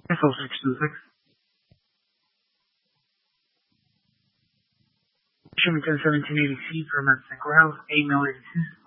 Info 626. Sherman 101780C for Metz Warehouse, A Miller 86.